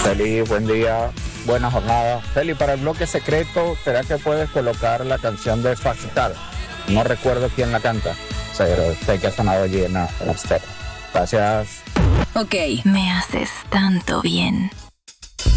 Feliz, buen día, buena jornada. Feli, para el bloque secreto, ¿será que puedes colocar la canción de Faxitar? No recuerdo quién la canta, pero sé que ha sonado allí en la estera. Gracias. Ok, me haces tanto bien.